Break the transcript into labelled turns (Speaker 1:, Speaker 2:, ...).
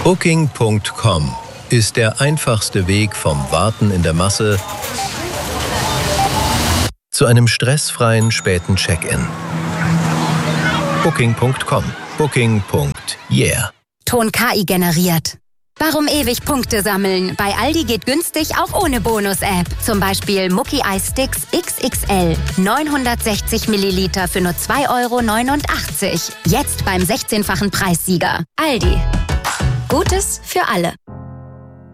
Speaker 1: Booking.com ist der einfachste Weg vom Warten in der Masse zu einem stressfreien späten Check-in. Booking.com. Booking.yeah.
Speaker 2: Ton KI generiert. Warum ewig Punkte sammeln? Bei Aldi geht günstig auch ohne Bonus-App. Zum Beispiel Mucki Eis Sticks XXL. 960 Milliliter für nur 2,89 €. Jetzt beim 16-fachen Preissieger. Aldi. Gutes für alle.